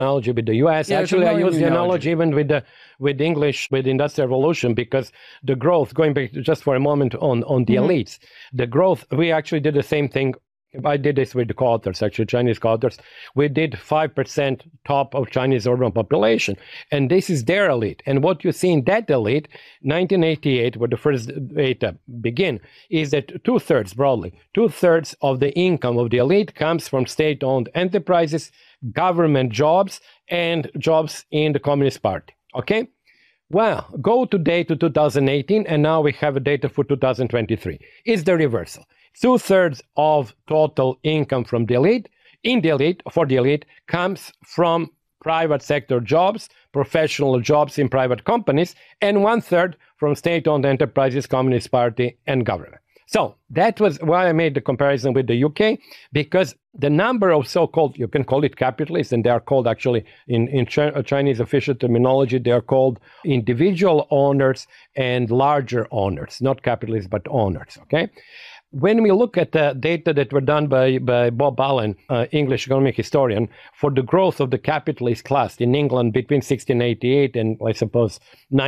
analogy with the U.S. Yeah, actually, I use the analogy even with English, with the Industrial Revolution, because the growth, going back just for a moment on the elites, the growth, we actually did the same thing. I did this with the co-authors, actually, Chinese co-authors. We did 5% top of Chinese urban population, and this is their elite. And what you see in that elite, 1988, where the first data begin, is that broadly, two-thirds of the income of the elite comes from state-owned enterprises, government jobs, and jobs in the Communist Party, okay? Well, go today to 2018, and now we have data for 2023. It's the reversal. Two-thirds of total income from the elite, for the elite, comes from private sector jobs, professional jobs in private companies, and one-third from state-owned enterprises, Communist Party, and government. So that was why I made the comparison with the UK, because the number of so-called, you can call it capitalists, and they are called actually, in Chinese official terminology, they are called individual owners and larger owners, not capitalists, but owners, okay? When we look at the data that were done by Bob Allen, English economic historian, for the growth of the capitalist class in England between 1688 and, I suppose,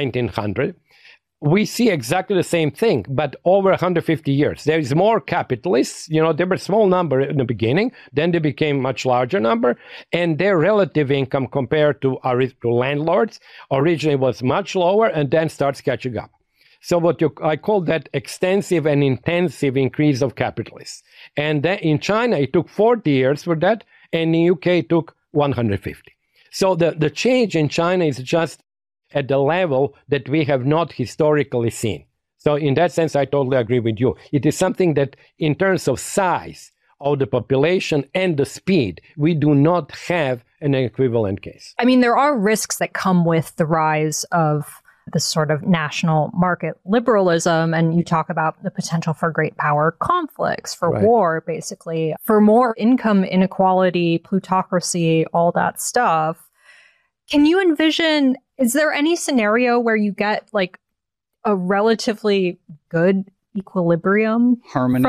1900, we see exactly the same thing, but over 150 years. There is more capitalists. You know, they were a small number in the beginning, then they became much larger number, and their relative income compared to landlords originally was much lower and then starts catching up. So I call that extensive and intensive increase of capitalists. And then in China, it took 40 years for that, and in the UK, it took 150. So the change in China is just at the level that we have not historically seen. So in that sense, I totally agree with you. It is something that in terms of size of the population and the speed, we do not have an equivalent case. I mean, there are risks that come with the rise of this sort of national market liberalism, and you talk about the potential for great power conflicts, for war, basically, for more income inequality, plutocracy, all that stuff. Can you envision, is there any scenario where you get like a relatively good equilibrium? Harmony?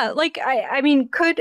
I mean, could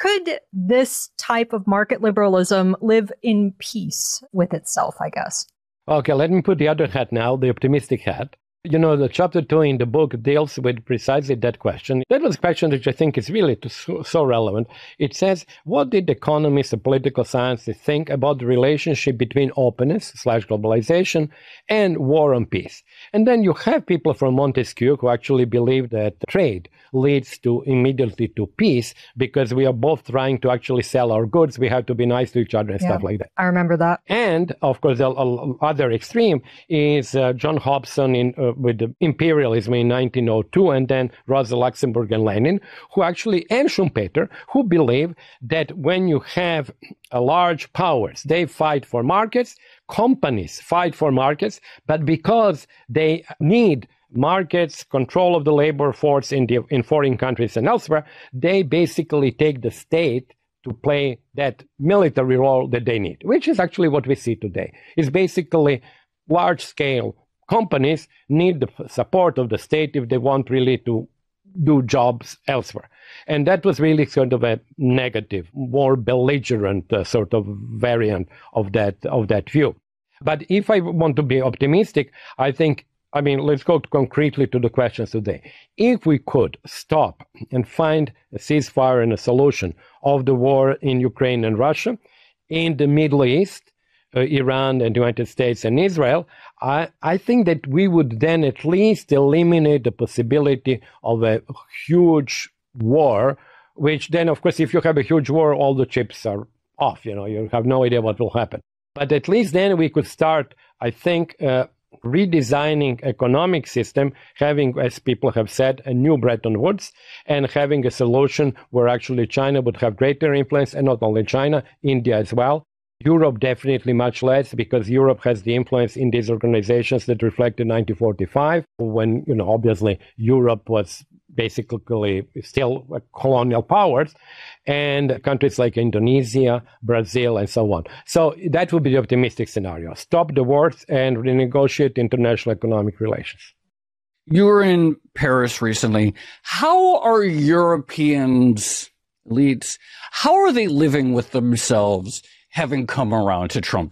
this type of market liberalism live in peace with itself, I guess? Okay, let me put the other hat now, the optimistic hat. You know, the chapter 2 in the book deals with precisely that question. That was a question which I think is really so relevant. It says, what did economists and political scientists think about the relationship between openness / globalization and war and peace? And then you have people from Montesquieu who actually believe that trade leads immediately to peace, because we are both trying to actually sell our goods. We have to be nice to each other and stuff like that. I remember that. And of course, the other extreme is John Hobson with the imperialism in 1902, and then Rosa Luxemburg and Lenin, and Schumpeter, who believe that when you have large powers, they fight for markets, companies fight for markets, but because they need markets, control of the labor force in foreign countries and elsewhere, they basically take the state to play that military role that they need, which is actually what we see today. It's basically large-scale companies need the support of the state if they want really to do jobs elsewhere. And that was really sort of a negative, more belligerent sort of variant of that view. But if I want to be optimistic, let's go concretely to the questions today. If we could stop and find a ceasefire and a solution of the war in Ukraine and Russia, in the Middle East, Iran and the United States and Israel, I think that we would then at least eliminate the possibility of a huge war, which then, of course, if you have a huge war, all the chips are off. You have no idea what will happen. But at least then we could start, I think, redesigning economic system, having, as people have said, a new Bretton Woods, and having a solution where actually China would have greater influence, and not only China, India as well. Europe definitely much less, because Europe has the influence in these organizations that reflected 1945, when, obviously Europe was basically still colonial powers, and countries like Indonesia, Brazil, and so on. So that would be the optimistic scenario. Stop the wars and renegotiate international economic relations. You were in Paris recently. How are Europeans, elites, how are they living with themselves having come around to Trump